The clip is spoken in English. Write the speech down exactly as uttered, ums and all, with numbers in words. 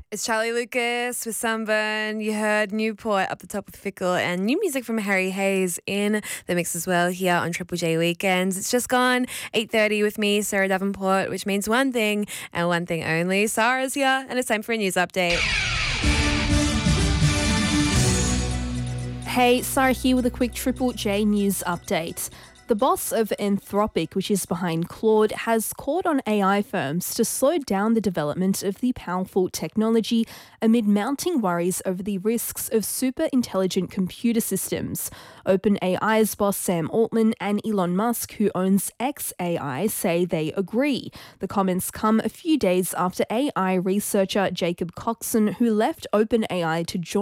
It's Charlie Lucas with Sunburn. You heard Newport up the top with Fickle and new music from Harry Hayes in the mix as well here on Triple J Weekends. It's just gone eight thirty with me, Sarah Davenport, which means one thing and one thing only. Sarah's here and it's time for a news update. Hey, Sarah here with a quick Triple J news update. The boss of Anthropic, which is behind Claude, has called on A I firms to slow down the development of the powerful technology amid mounting worries over the risks of super intelligent computer systems. OpenAI's boss Sam Altman and Elon Musk, who owns xAI, say they agree. The comments come a few days after A I researcher Jacob Coxon, who left OpenAI to join